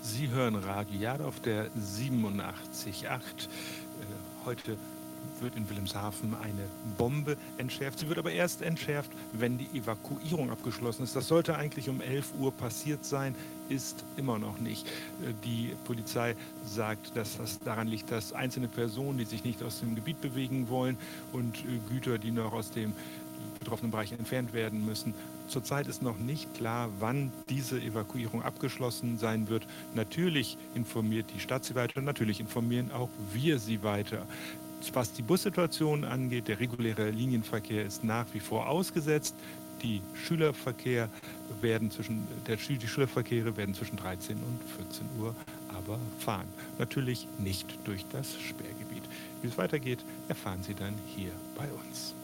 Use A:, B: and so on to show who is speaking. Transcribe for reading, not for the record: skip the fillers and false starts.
A: Sie hören Radio Jade auf der 87.8. Heute wird in Wilhelmshaven eine Bombe entschärft. Sie wird aber erst entschärft, wenn die Evakuierung abgeschlossen ist. Das sollte eigentlich um 11 Uhr passiert sein, ist immer noch nicht. Die Polizei sagt, dass das daran liegt, dass einzelne Personen, die sich nicht aus dem Gebiet bewegen wollen und Güter, die noch aus dem betroffenen Bereich entfernt werden müssen. Zurzeit ist noch nicht klar, wann diese Evakuierung abgeschlossen sein wird. Natürlich informiert die Stadt Sie weiter, natürlich informieren auch wir Sie weiter. Was die Bussituation angeht, der reguläre Linienverkehr ist nach wie vor ausgesetzt. Die Schülerverkehre werden zwischen 13 und 14 Uhr aber fahren. Natürlich nicht durch das Sperrgebiet. Wie es weitergeht, erfahren Sie dann hier bei uns.